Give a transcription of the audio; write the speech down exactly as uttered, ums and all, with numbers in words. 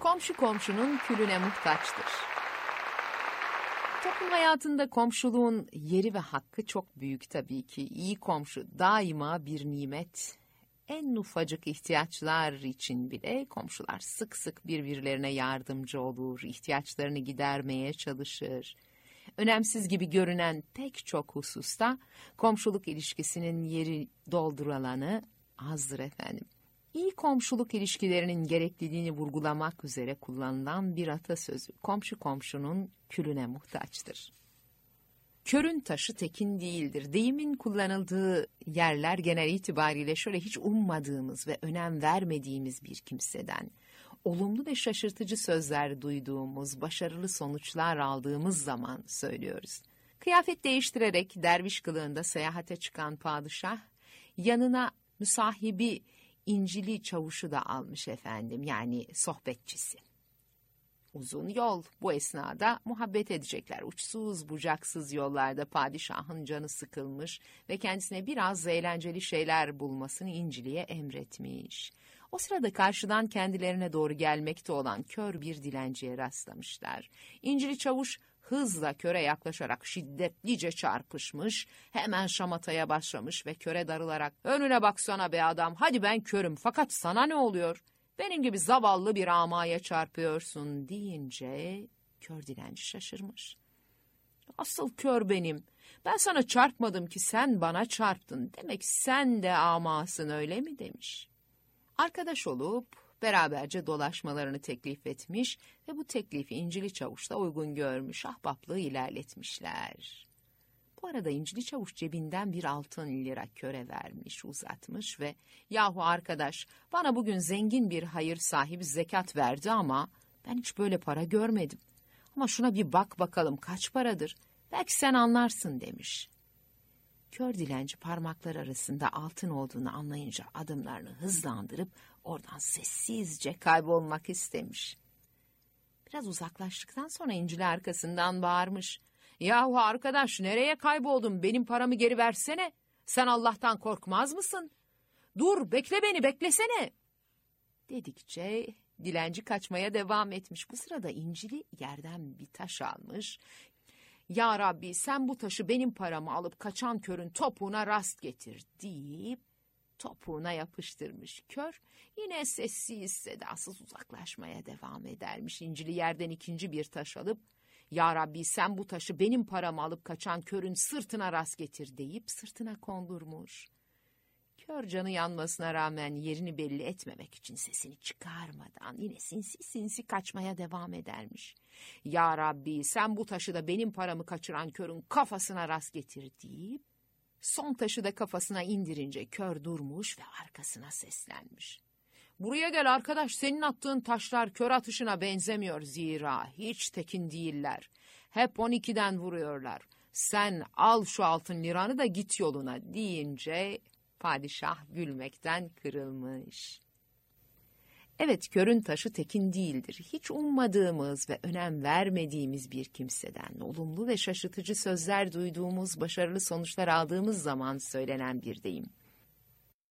Komşu komşunun külüne muhtaçtır. Toplum hayatında komşuluğun yeri ve hakkı çok büyük tabii ki. İyi komşu daima bir nimet. En ufacık ihtiyaçlar için bile komşular sık sık birbirlerine yardımcı olur, ihtiyaçlarını gidermeye çalışır. Önemsiz gibi görünen pek çok hususta komşuluk ilişkisinin yeri doldurulanı azdır efendim. İyi komşuluk ilişkilerinin gerekliliğini vurgulamak üzere kullanılan bir atasözü, komşu komşunun külüne muhtaçtır. Körün taşı tekin değildir. Deyimin kullanıldığı yerler genel itibariyle şöyle hiç ummadığımız ve önem vermediğimiz bir kimseden, olumlu ve şaşırtıcı sözler duyduğumuz, başarılı sonuçlar aldığımız zaman söylüyoruz. Kıyafet değiştirerek derviş kılığında seyahate çıkan padişah, yanına müsahibi İncili Çavuş'u da almış efendim, yani sohbetçisi. Uzun yol, bu esnada muhabbet edecekler. Uçsuz bucaksız yollarda padişahın canı sıkılmış ve kendisine biraz eğlenceli şeyler bulmasını İncili'ye emretmiş. O sırada karşıdan kendilerine doğru gelmekte olan kör bir dilenciye rastlamışlar. İncili Çavuş hızla köre yaklaşarak şiddetlice çarpışmış, hemen şamataya başlamış ve köre darılarak "Önüne baksana be adam, hadi ben körüm fakat sana ne oluyor? Benim gibi zavallı bir amaya çarpıyorsun" deyince kör dilenci şaşırmış. "Asıl kör benim. Ben sana çarpmadım ki, sen bana çarptın. Demek sen de amasın, öyle mi?" demiş. Arkadaş olup beraberce dolaşmalarını teklif etmiş ve bu teklifi İncili Çavuş da uygun görmüş, ahbaplığı ilerletmişler. Bu arada İncili Çavuş cebinden bir altın lira köre vermiş, uzatmış ve "Yahu arkadaş, bana bugün zengin bir hayır sahibi zekat verdi ama ben hiç böyle para görmedim. Ama şuna bir bak bakalım, kaç paradır? Belki sen anlarsın" demiş. Kör dilenci parmaklar arasında altın olduğunu anlayınca adımlarını hızlandırıp oradan sessizce kaybolmak istemiş. Biraz uzaklaştıktan sonra İncili arkasından bağırmış. "Yahu arkadaş, nereye kayboldun? Benim paramı geri versene. Sen Allah'tan korkmaz mısın? Dur, bekle beni, beklesene." Dedikçe dilenci kaçmaya devam etmiş. Bu sırada İncili yerden bir taş almış. "Ya Rabbi, sen bu taşı benim paramı alıp kaçan körün topuğuna rast getir" deyip topuğuna yapıştırmış. Kör yine sessiz sedasız uzaklaşmaya devam edermiş. İncili yerden ikinci bir taş alıp "Ya Rabbi, sen bu taşı benim paramı alıp kaçan körün sırtına rast getir" deyip sırtına kondurmuş. Kör canı yanmasına rağmen yerini belli etmemek için sesini çıkarmadan yine sinsi sinsi kaçmaya devam edermiş. "Ya Rabbi, sen bu taşı da benim paramı kaçıran körün kafasına rast getir" deyip son taşı da kafasına indirince kör durmuş ve arkasına seslenmiş. "Buraya gel arkadaş, senin attığın taşlar kör atışına benzemiyor, zira hiç tekin değiller. Hep on ikiden vuruyorlar. Sen al şu altın liranı da git yoluna" deyince padişah gülmekten kırılmış. Evet, körün taşı tekin değildir. Hiç ummadığımız ve önem vermediğimiz bir kimseden olumlu ve şaşırtıcı sözler duyduğumuz, başarılı sonuçlar aldığımız zaman söylenen bir deyim.